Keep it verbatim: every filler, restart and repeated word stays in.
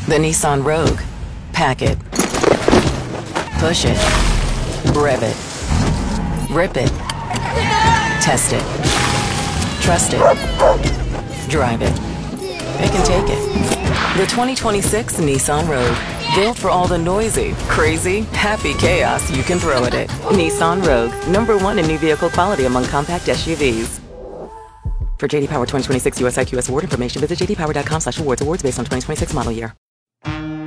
The Nissan Rogue. Pack it. Push it. Rev it. Rip it. Test it. Trust it. Drive it. Pick and take it. The twenty twenty-six Nissan Rogue. Built for all the noisy, crazy, happy chaos you can throw at it. Nissan Rogue. Number one in new vehicle quality among compact S U Vs. For J D Power twenty twenty-six U S I Q S award information, visit j d power dot com slash awards. Awards based on twenty twenty-six model year.